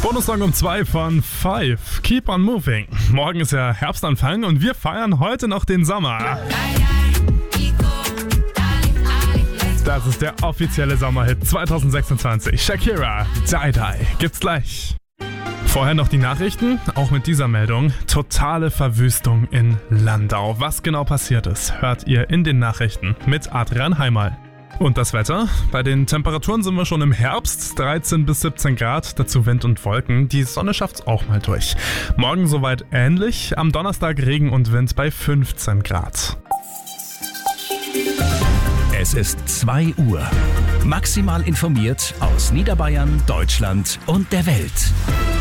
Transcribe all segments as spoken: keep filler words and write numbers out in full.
Bonussong um zwei von Five. Keep on moving. Morgen ist ja Herbstanfang und wir feiern heute noch den Sommer. Das ist der offizielle Sommerhit zwanzig sechsundzwanzig. Shakira, Die Die. Gibt's gleich. Vorher noch die Nachrichten, auch mit dieser Meldung. Totale Verwüstung in Landau. Was genau passiert ist, hört ihr in den Nachrichten mit Adrian Heimal. Und das Wetter? Bei den Temperaturen sind wir schon im Herbst, dreizehn bis siebzehn Grad, dazu Wind und Wolken. Die Sonne schafft's auch mal durch. Morgen soweit ähnlich, am Donnerstag Regen und Wind bei fünfzehn Grad. Es ist zwei Uhr. Maximal informiert aus Niederbayern, Deutschland und der Welt.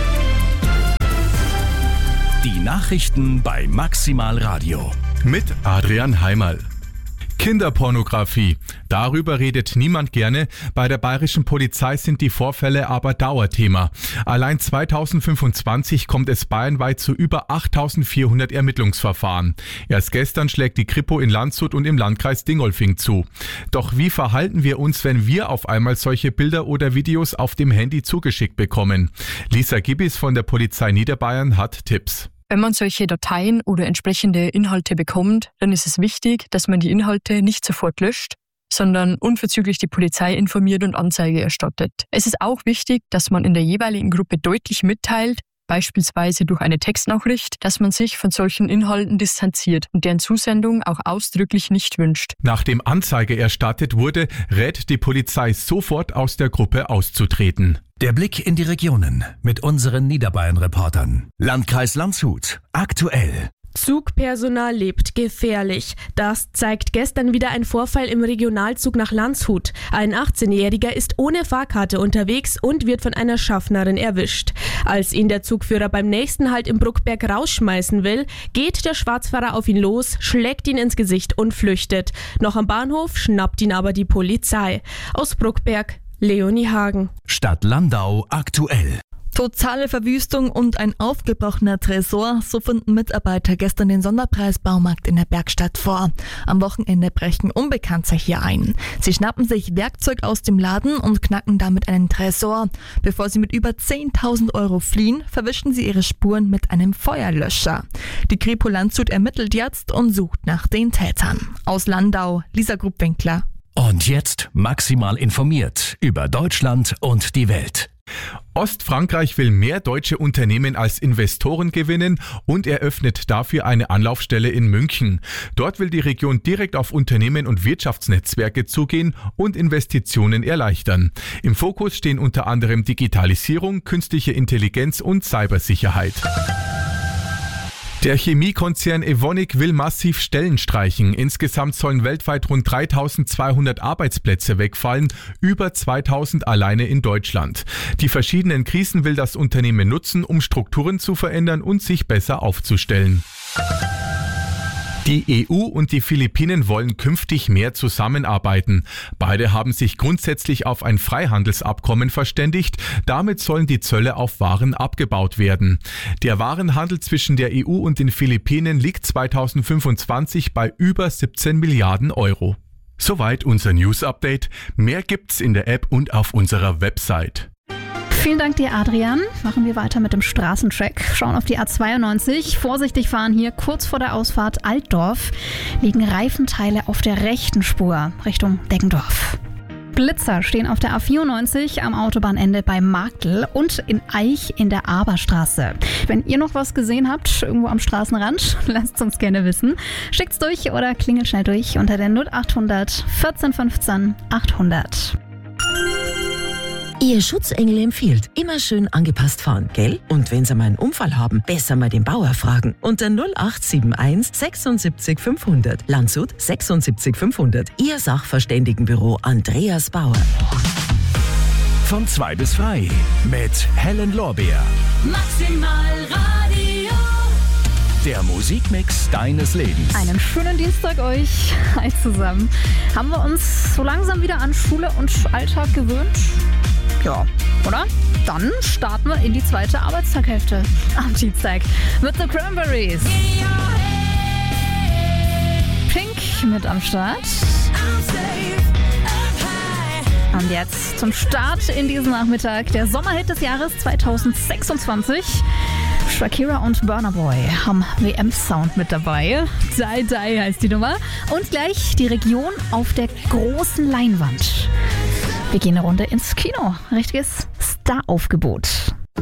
Die Nachrichten bei Maximal Radio. Mit Adrian Heimal. Kinderpornografie. Darüber redet niemand gerne. Bei der bayerischen Polizei sind die Vorfälle aber Dauerthema. Allein zweitausendfünfundzwanzig kommt es bayernweit zu über achttausendvierhundert Ermittlungsverfahren. Erst gestern schlägt die Kripo in Landshut und im Landkreis Dingolfing zu. Doch wie verhalten wir uns, wenn wir auf einmal solche Bilder oder Videos auf dem Handy zugeschickt bekommen? Lisa Gibbis von der Polizei Niederbayern hat Tipps. Wenn man solche Dateien oder entsprechende Inhalte bekommt, dann ist es wichtig, dass man die Inhalte nicht sofort löscht, sondern unverzüglich die Polizei informiert und Anzeige erstattet. Es ist auch wichtig, dass man in der jeweiligen Gruppe deutlich mitteilt, beispielsweise durch eine Textnachricht, dass man sich von solchen Inhalten distanziert und deren Zusendung auch ausdrücklich nicht wünscht. Nachdem Anzeige erstattet wurde, rät die Polizei sofort aus der Gruppe auszutreten. Der Blick in die Regionen mit unseren Niederbayern-Reportern. Landkreis Landshut. Aktuell. Zugpersonal lebt gefährlich. Das zeigt gestern wieder ein Vorfall im Regionalzug nach Landshut. Ein achtzehnjähriger ist ohne Fahrkarte unterwegs und wird von einer Schaffnerin erwischt. Als ihn der Zugführer beim nächsten Halt im Bruckberg rausschmeißen will, geht der Schwarzfahrer auf ihn los, schlägt ihn ins Gesicht und flüchtet. Noch am Bahnhof schnappt ihn aber die Polizei. Aus Bruckberg, Leonie Hagen. Stadt Landau aktuell. Totale Verwüstung und ein aufgebrochener Tresor, so finden Mitarbeiter gestern den Sonderpreisbaumarkt in der Bergstadt vor. Am Wochenende brechen Unbekannte hier ein. Sie schnappen sich Werkzeug aus dem Laden und knacken damit einen Tresor. Bevor sie mit über zehntausend Euro fliehen, verwischen sie ihre Spuren mit einem Feuerlöscher. Die Kripo Landshut ermittelt jetzt und sucht nach den Tätern. Aus Landau, Lisa Gruppwinkler. Und jetzt maximal informiert über Deutschland und die Welt. Ostfrankreich will mehr deutsche Unternehmen als Investoren gewinnen und eröffnet dafür eine Anlaufstelle in München. Dort will die Region direkt auf Unternehmen und Wirtschaftsnetzwerke zugehen und Investitionen erleichtern. Im Fokus stehen unter anderem Digitalisierung, künstliche Intelligenz und Cybersicherheit. Der Chemiekonzern Evonik will massiv Stellen streichen. Insgesamt sollen weltweit rund dreitausendzweihundert Arbeitsplätze wegfallen, über zweitausend alleine in Deutschland. Die verschiedenen Krisen will das Unternehmen nutzen, um Strukturen zu verändern und sich besser aufzustellen. Die E U und die Philippinen wollen künftig mehr zusammenarbeiten. Beide haben sich grundsätzlich auf ein Freihandelsabkommen verständigt. Damit sollen die Zölle auf Waren abgebaut werden. Der Warenhandel zwischen der E U und den Philippinen liegt zweitausendfünfundzwanzig bei über siebzehn Milliarden Euro. Soweit unser News-Update. Mehr gibt's in der App und auf unserer Website. Vielen Dank dir, Adrian. Machen wir weiter mit dem Straßencheck. Schauen auf die A zweiundneunzig. Vorsichtig fahren hier kurz vor der Ausfahrt Altdorf. Liegen Reifenteile auf der rechten Spur Richtung Deggendorf. Blitzer stehen auf der A vierundneunzig am Autobahnende bei Marktl und in Eich in der Aberstraße. Wenn ihr noch was gesehen habt, irgendwo am Straßenrand, lasst es uns gerne wissen. Schickt's durch oder klingelt schnell durch unter der null achthundert vierzehn fünfzehn achthundert. Ihr Schutzengel empfiehlt, immer schön angepasst fahren, gell? Und wenn Sie mal einen Unfall haben, besser mal den Bauer fragen. Unter null acht sieben eins sechsundsiebzig fünfhundert. Landshut sechsundsiebzig fünfhundert. Ihr Sachverständigenbüro Andreas Bauer. Von zwei bis frei mit Helen Lorbeer. Maximal Radio. Der Musikmix deines Lebens. Einen schönen Dienstag euch. Hi zusammen. Haben wir uns so langsam wieder an Schule und Alltag gewöhnt? Ja, oder? Dann starten wir in die zweite Arbeitstaghälfte am Dienstag mit The Cranberries. Pink mit am Start. Und jetzt zum Start in diesen Nachmittag der Sommerhit des Jahres zweitausendsechsundzwanzig. Shakira und Burna Boy haben W M-Sound mit dabei. Die Die heißt die Nummer. Und gleich die Region auf der großen Leinwand. Wir gehen eine Runde ins Kino. Richtiges Star-Aufgebot.